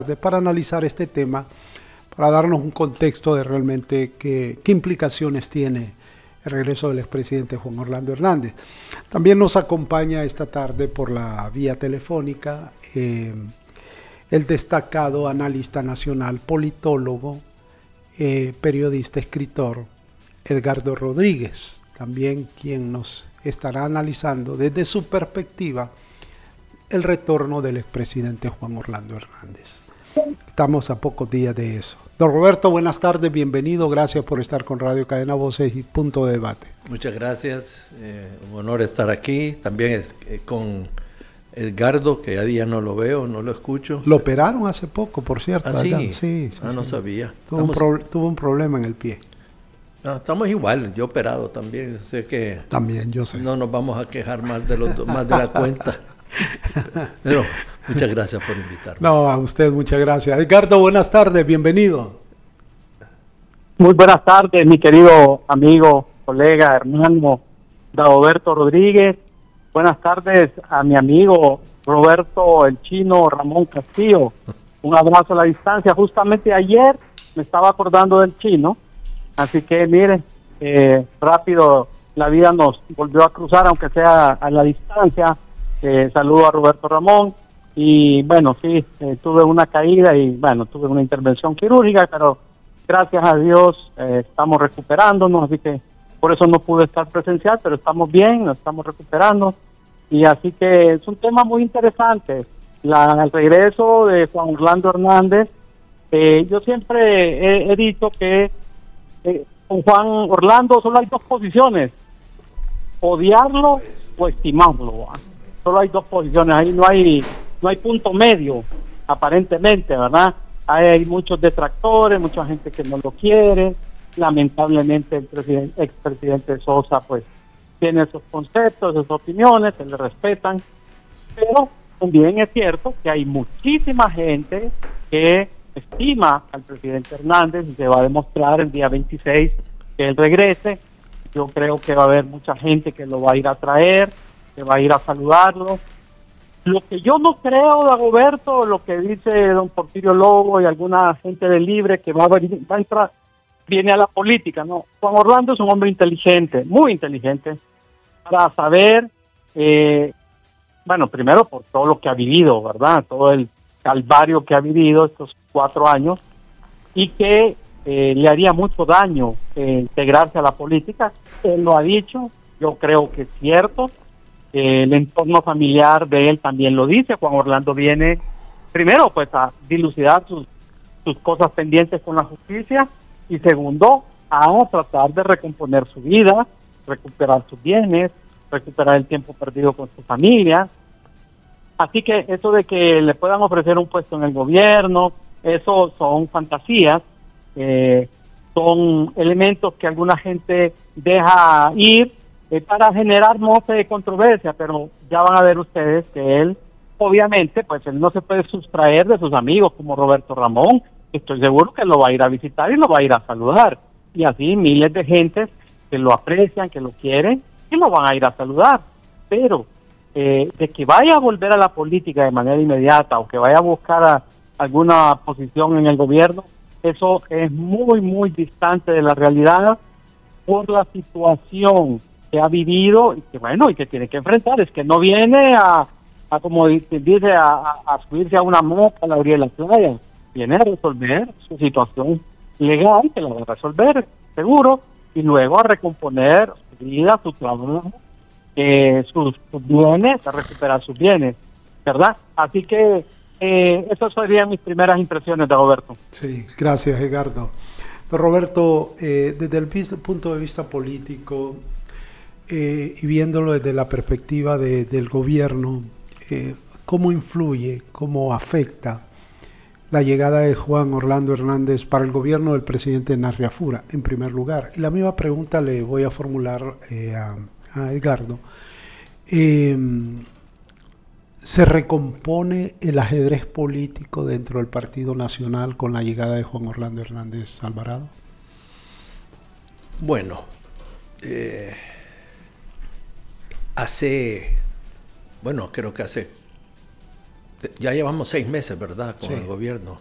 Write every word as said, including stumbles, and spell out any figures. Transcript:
para analizar este tema, para darnos un contexto de realmente qué, qué implicaciones tiene el regreso del expresidente Juan Orlando Hernández. También nos acompaña esta tarde por la vía telefónica eh, el destacado analista nacional, politólogo, eh, periodista, escritor, Edgardo Rodríguez, también quien nos estará analizando desde su perspectiva el retorno del expresidente Juan Orlando Hernández. Estamos a pocos días de eso. Don Roberto, buenas tardes, bienvenido, gracias por estar con Radio Cadena Voces y Punto de Debate. Muchas gracias, eh, un honor estar aquí, también es, eh, con Edgardo, que a día no lo veo, no lo escucho. Lo operaron hace poco, por cierto. ¿Ah, sí? Sí, sí, ah, no sí. sabía. Tuvo, Estamos... un pro, tuvo un problema en el pie. No, estamos igual, yo operado también, sé que también yo sé. No nos vamos a quejar más de, los, más de la cuenta. Pero muchas gracias por invitarme. No, a usted muchas gracias. Edgardo, buenas tardes, bienvenido. Muy buenas tardes, mi querido amigo, colega, hermano Dagoberto Rodríguez. Buenas tardes a mi amigo Roberto el Chino Ramón Castillo. Un abrazo a la distancia. Justamente ayer me estaba acordando del Chino, así que mire, eh, rápido la vida nos volvió a cruzar, aunque sea a la distancia. Eh, saludo a Roberto Ramón y bueno, sí, eh, tuve una caída y bueno, tuve una intervención quirúrgica, pero gracias a Dios eh, estamos recuperándonos, así que por eso no pude estar presencial, pero estamos bien, nos estamos recuperando y así que es un tema muy interesante, la, el regreso de Juan Orlando Hernández. Eh, yo siempre he, he dicho que eh, con Juan Orlando solo hay dos posiciones, odiarlo o estimarlo, ¿va? Solo hay dos posiciones, ahí no hay no hay punto medio, aparentemente, ¿verdad? Hay, hay muchos detractores, mucha gente que no lo quiere, lamentablemente el presidente, expresidente Sosa pues tiene esos conceptos, esas opiniones, se le respetan, pero también es cierto que hay muchísima gente que estima al presidente Hernández y se va a demostrar el día veintiséis que él regrese. Yo creo que va a haber mucha gente que lo va a ir a traer, que va a ir a saludarlo. Lo que yo no creo, Dagoberto, lo que dice don Porfirio Lobo y alguna gente de Libre que va a, venir, va a entrar, viene a la política, ¿no? Juan Orlando es un hombre inteligente, muy inteligente, para saber, eh, bueno, primero por todo lo que ha vivido, ¿verdad? Todo el calvario que ha vivido estos cuatro años y que eh, le haría mucho daño eh, integrarse a la política. Él lo ha dicho, yo creo que es cierto. Eh, el entorno familiar de él también lo dice. Juan Orlando viene primero pues a dilucidar sus, sus cosas pendientes con la justicia y segundo a tratar de recomponer su vida, recuperar sus bienes, recuperar el tiempo perdido con su familia. Así que eso de que le puedan ofrecer un puesto en el gobierno, eso son fantasías, eh, son elementos que alguna gente deja ir Eh, para generar moce de controversia, pero ya van a ver ustedes que él, obviamente, pues él no se puede sustraer de sus amigos como Roberto Ramón. Estoy seguro que lo va a ir a visitar y lo va a ir a saludar. Y así miles de gentes que lo aprecian, que lo quieren, y lo van a ir a saludar. Pero eh, de que vaya a volver a la política de manera inmediata o que vaya a buscar a alguna posición en el gobierno, eso es muy, muy distante de la realidad por la situación que ha vivido y que bueno y que tiene que enfrentar. Es que no viene a, a como dice a, a, a subirse a una moto a la orilla de la playa, viene a resolver su situación legal, que la va a resolver seguro, y luego a recomponer su vida, su trabajo, eh, sus, sus bienes, a recuperar sus bienes, ¿verdad? Así que eh, esas serían mis primeras impresiones, de Roberto. Sí, gracias, Edgardo. Don Roberto, eh, desde el punto de vista político, Eh, y viéndolo desde la perspectiva de, del gobierno, eh, ¿cómo influye, cómo afecta la llegada de Juan Orlando Hernández para el gobierno del presidente Narriafura, en primer lugar? Y la misma pregunta le voy a formular eh, a, a Edgardo. Eh, ¿Se recompone el ajedrez político dentro del Partido Nacional con la llegada de Juan Orlando Hernández Alvarado? Bueno, eh... hace, bueno, creo que hace ya llevamos seis meses, ¿verdad?, con Sí. el gobierno.